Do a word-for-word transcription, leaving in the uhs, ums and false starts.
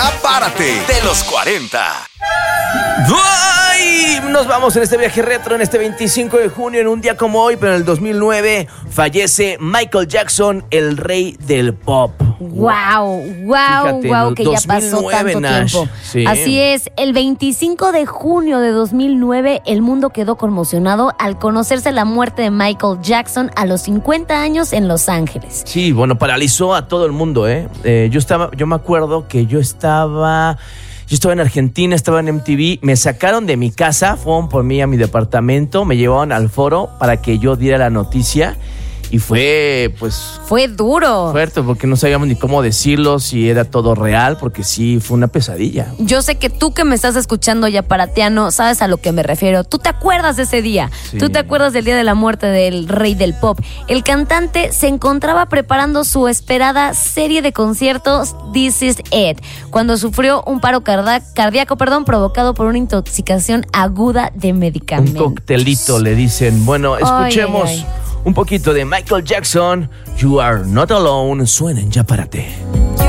Ya Párate, de los cuarenta. ¡Ay! Nos vamos en este viaje retro en este veinticinco de junio, en un día como hoy, pero en el dos mil nueve fallece Michael Jackson, el rey del pop. Wow, wow, Fíjate, wow, que ya pasó dos mil nueve, tanto Nash. tiempo. Sí. Así es, el veinticinco de junio de dos mil nueve, el mundo quedó conmocionado al conocerse la muerte de Michael Jackson a los cincuenta años en Los Ángeles. Sí, bueno, paralizó a todo el mundo, ¿eh? eh yo estaba, yo me acuerdo que yo estaba... Yo estaba en Argentina, estaba en M T V, me sacaron de mi casa, fueron por mí a mi departamento, me llevaron al foro para que yo diera la noticia y fue, pues... Fue duro. Fuerte, porque no sabíamos ni cómo decirlo, si era todo real, porque sí, fue una pesadilla. Yo sé que tú que me estás escuchando, Yaparatiano, sabes a lo que me refiero. Tú te acuerdas de ese día. Sí. Tú te acuerdas del día de la muerte del rey del pop. El cantante se encontraba preparando su esperada serie de conciertos This Is It, cuando sufrió un paro carda- cardíaco perdón, provocado por una intoxicación aguda de medicamentos. Un coctelito, le dicen. Bueno, escuchemos Ay, ay, ay. un poquito de Michael Jackson. You Are Not Alone. Suena en Ya Párate.